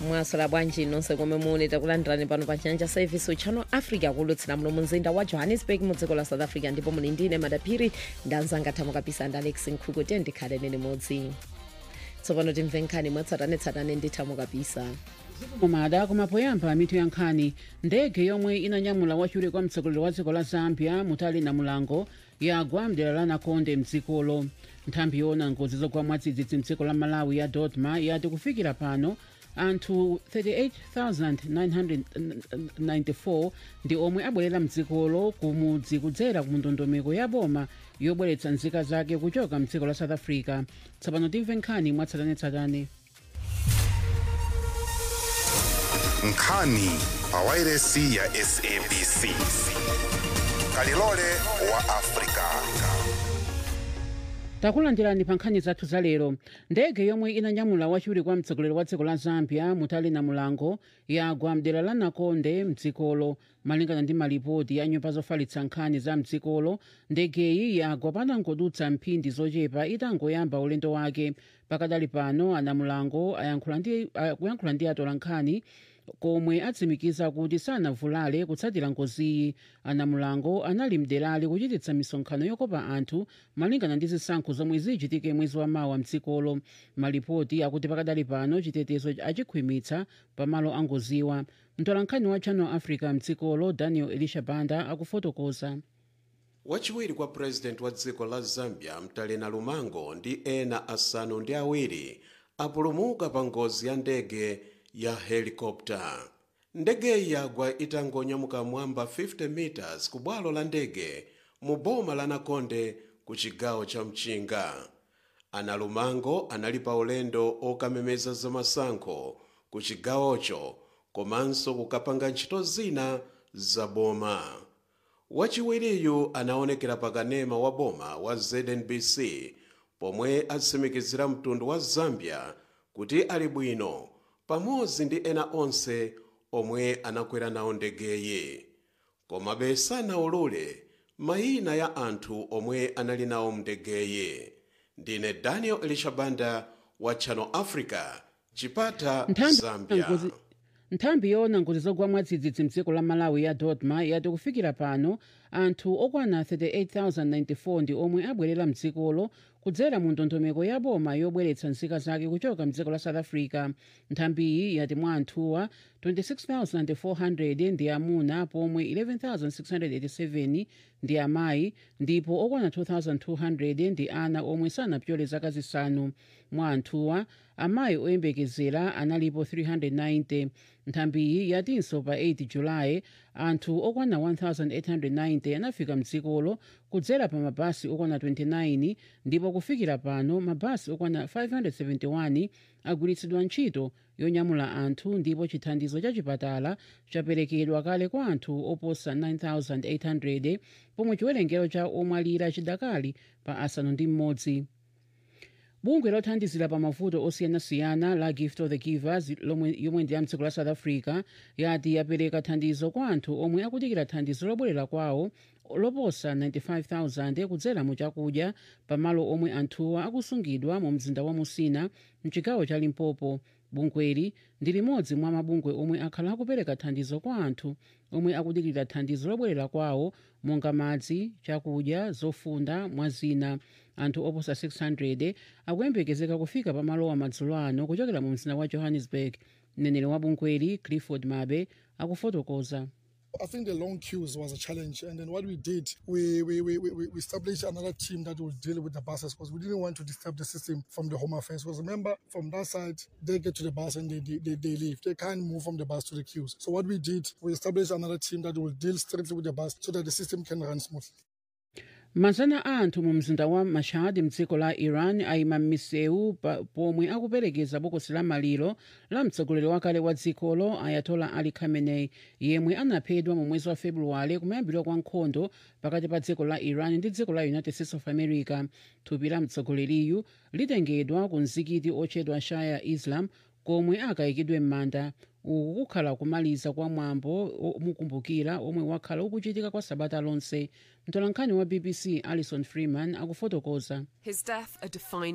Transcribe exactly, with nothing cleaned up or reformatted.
Mwasala bwanji nonse komwe muli takulandirani pano pa Chanja Service Channel Africa kulutsira muno mumzinda wa Johannesburg mu dziko la South Africa, ndipo muli ndine Madaphiri ndanzanga thamo kapisa ndi Alex Nkhuku tendikhala nene modzi. Tsopano timve nkhani mwatsatanetsatane ndi thamo kapisa. Mumada kumapoyamba mitu ya nkhani. Ndege yomwe inanyamula wachiwiri kwa mtsogoleri wa dziko la Zambia Mutale Namulango yagwa mdera la Nakonde mdzikolo. Nthambi yoona ngozi zogwa mwadzidzidzi mdziko la Malawi ya Dodma yati kufikira pano anthu thirty-eight thousand nine hundred ninety-four ndi omwe abwerera mdzikolo kumudzi kudzera ku ndondomeko ya boma yobweretsa nzika zake kuchoka mdziko la South Africa. Tsopano timve nkhani mwatsatanetsatane. Nkhani pawairesi ya S A B C kalilole wa Afrika. Takulandirani pa nkhani zathu za lero. Ndege yomwe inanyamula wachiwiri kwa mtsogoleri wa dziko la Zambia Mutale Namulango yagwa mdera la Nakonde mdzikolo. Malingana ndi malipoti ya nyumba zofalitsa nkhani za mdzikolo, ndegeyi yagwa patangodutsa mphindi zochepa itangoyamba ulendo wake. Pakadali pano Anamulango akuyankhula ndi atola nkhani komwe atsimikiza kuti sanavulale kutsatira ngoziyi. Anamulango anali mderali kuchititsa misonkhano yokopa anthu malingana ndi zisankho zomwe zichitike mwezi wa mawa mdzikolo. Malipoti akuti pakadali pano chitetezo achikhwimitsa pamalo angoziwa. Mtolankhani wa Channel Africa mdzikolo Daniel Elisha Banda akufotokoza. Wachiwiri kwa president wa dziko la Zambia Mutale Namulango ndi ena asanu ndi awiri apulumuka pa ngozi ya ndege ya helikopta. Ndegeyi yagwa itangonyamuka mwamba fifty meters ku bwalo la ndege mu boma la Nakonde ku chigawo cha Mchinga. Namulango anali pa ulendo okamemeza zamasankho ku chigawocho komanso kukapanga ntchito zina za boma. Wachiwiriyu anaonekera pakanema wa boma wa Z N B C pomwe atsimikizira mtundu wa Zambia kuti ali bwino pamodzi ndi ena onse omwe anakwera nawo ndegeyi. Komabe sanaulule mayina ya anthu omwe anali nawo mndegeyi. Ndine Daniel Elisha Banda wa Channel Africa, Chipata, Zambia. Nthambi yoona ngozi zogwa mwadzidzidzi mdziko la Malawi ya Dodma yati kufikira pano anthu okwana thirty-eight thousand ninety-four ndi omwe abwerera mdzikolo kudzera mu ndondomeko ya boma yobweretsa nzika zake kuchoka mdziko la South Africa. Nthambiyi yati mwa anthuwa twenty-six thousand four hundred ndi amuna pomwe eleven thousand six hundred eighty-seven ndi amayi ndipo okwana two thousand two hundred ndi ana omwe sanapyole zaka zisanu. Mwa anthuwa amayi oyembekezera analipo three hundred ninety. Nthambiyi yatinso pa eight Julayi anthu okwana one thousand eight hundred ninety anafika mdzikolo kudzera pa mabasi okwana twenty-nine ndipo kufikira pano mabasi okwana five hundred seventy-one agwiritsidwa ntchito yonyamula anthu ndipo chithandizo cha chipatala chaperekedwa kale kwa anthu oposa nine thousand eight hundred pomwe chiwerengero cha omwalira chidakali pa asanu ndi mmodzi. Bungwe lothandizira pa mavuto osiyanasiyana la Gift of the Givers yomwe ndi ya mdziko la South Africa yati yapereka thandizo kwa anthu omwe akudikira thandizo lobwerera kwawo loposa ninety-five thousand kudzera mu chakudya pamalo omwe anthuwa akusungidwa mu mzinda wa Musina mchigawo cha Limpopo. Bungweli ndi limodzi mwa mabungwe omwe akhala akupereka thandizo kwa anthu omwe akudikira thandizo lobwerera kwawo monga madzi, chakudya, zofunda mwazina. Anthu oposa six hundred akuyembekezeka kufika pamalowa madzulo ano kuchokera mu mzinda wa Johannesburg. Mneneri wa bungweli Clifford Mabe akufotokoza. I think the long queues was a challenge, and then what we did, we we, we, we, we established another team that will deal with the buses because we didn't want to disturb the system from the Home Affairs. Because remember, from that side, they get to the bus and they, they, they leave. They can't move from the bus to the queues. So what we did, we established another team that will deal strictly with the bus so that the system can run smoothly. Mazana a anthu mu mzinda wa Mashhad mdziko la Iran ayima m'misewu pomwe akuperekeza bokosi la maliro la mtsogoleri wakale wa dzikolo Ayatollah Ali Khamenei yemwe anaphedwa mu mwezi wa Februwale kumayambiriro kwa nkhondo pakati pa dziko la Iran ndi dziko la United States of America. Thupi la mtsogoleriyu litengedwa ku mzikiti otchedwa Shia Islam komwe akayikidwe m'manda. Uku kukhala kumaliza kwa mwambo mukumbukira omwe wakhala ukuchitika kwa sabata lonse. Mtolankhani wa B B C Alison Freeman akufotokoza. His death a defining